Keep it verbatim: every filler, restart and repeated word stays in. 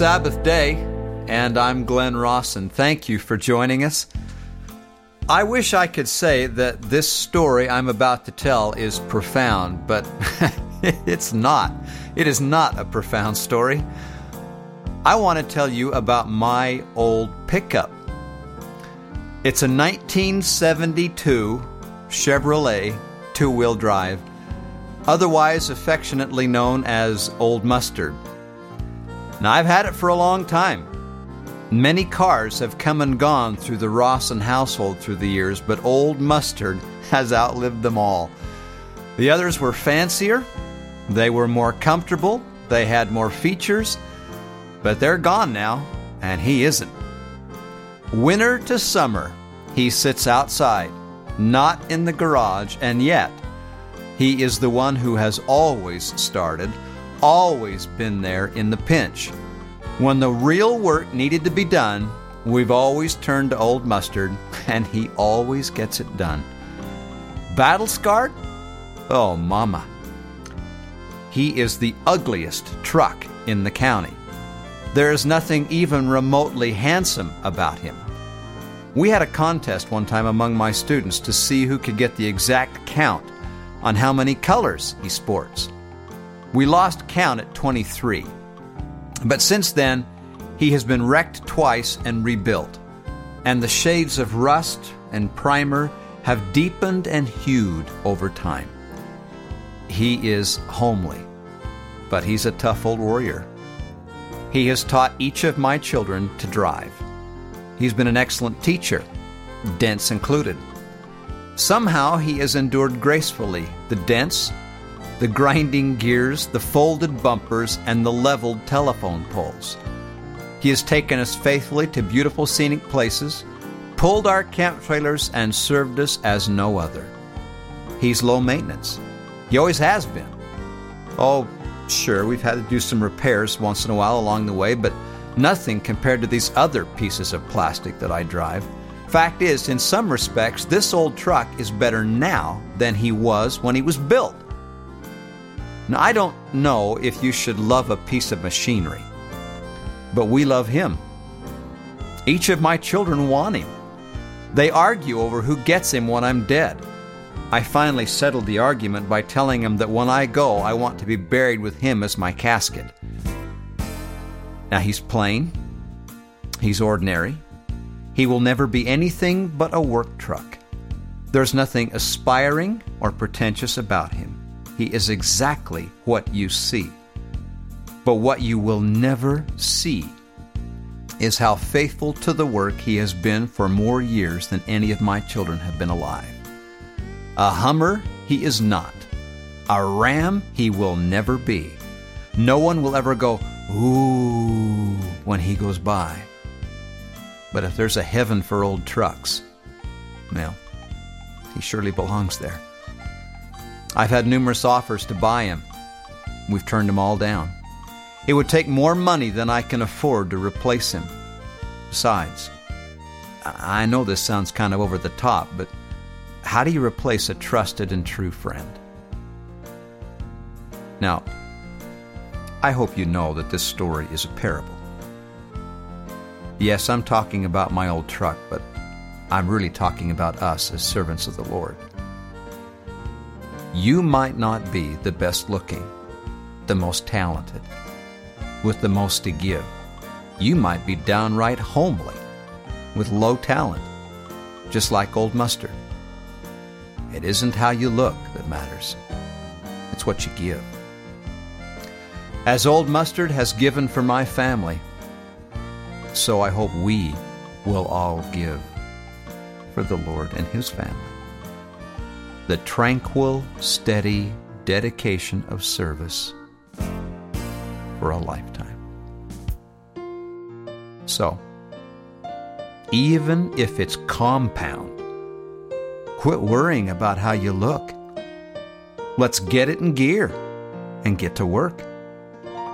Sabbath day, and I'm Glenn Rawson. Thank you for joining us. I wish I could say that this story I'm about to tell is profound, but it's not. It is not a profound story. I want to tell you about my old pickup. It's a nineteen seventy-two Chevrolet two-wheel drive, otherwise affectionately known as Old Mustard. Now, I've had it for a long time. Many cars have come and gone through the Rawson household through the years, but Old Mustard has outlived them all. The others were fancier, they were more comfortable, they had more features, but they're gone now, and he isn't. Winter to summer, he sits outside, not in the garage, and yet he is the one who has always started, always been there in the pinch. When the real work needed to be done, we've always turned to Old Mustard, and he always gets it done. Battle scarred? Oh, mama. He is the ugliest truck in the county. There is nothing even remotely handsome about him. We had a contest one time among my students to see who could get the exact count on how many colors he sports. We lost count at twenty-three. But since then, he has been wrecked twice and rebuilt, and the shades of rust and primer have deepened and hued over time. He is homely, but he's a tough old warrior. He has taught each of my children to drive. He's been an excellent teacher, dents included. Somehow he has endured gracefully the dents, the grinding gears, the folded bumpers, and the leveled telephone poles. He has taken us faithfully to beautiful scenic places, pulled our camp trailers, and served us as no other. He's low maintenance. He always has been. Oh, sure, we've had to do some repairs once in a while along the way, but nothing compared to these other pieces of plastic that I drive. Fact is, in some respects, this old truck is better now than he was when he was built. Now, I don't know if you should love a piece of machinery, but we love him. Each of my children want him. They argue over who gets him when I'm dead. I finally settled the argument by telling them that when I go, I want to be buried with him as my casket. Now, he's plain. He's ordinary. He will never be anything but a work truck. There's nothing aspiring or pretentious about him. He is exactly what you see. But what you will never see is how faithful to the work he has been for more years than any of my children have been alive. A Hummer he is not. A Ram he will never be. No one will ever go, ooh, when he goes by. But if there's a heaven for old trucks, well, he surely belongs there. I've had numerous offers to buy him. We've turned them all down. It would take more money than I can afford to replace him. Besides, I know this sounds kind of over the top, but how do you replace a trusted and true friend? Now, I hope you know that this story is a parable. Yes, I'm talking about my old truck, but I'm really talking about us as servants of the Lord. You might not be the best looking, the most talented, with the most to give. You might be downright homely, with low talent, just like Old Mustard. It isn't how you look that matters. It's what you give. As Old Mustard has given for my family, so I hope we will all give for the Lord and His family. The tranquil, steady dedication of service for a lifetime. So, even if it's compound, quit worrying about how you look. Let's get it in gear and get to work.